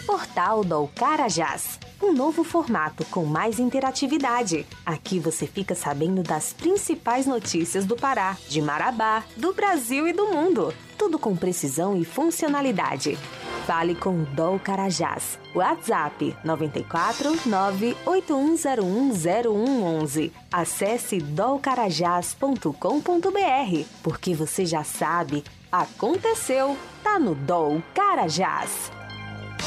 Portal do Carajás, um novo formato com mais interatividade. Aqui você fica sabendo das principais notícias do Pará, de Marabá, do Brasil e do mundo. Tudo com precisão e funcionalidade. Fale com DOL Carajás. WhatsApp 94 981010111. Acesse dolcarajás.com.br, porque você já sabe, aconteceu, tá no DOL Carajás.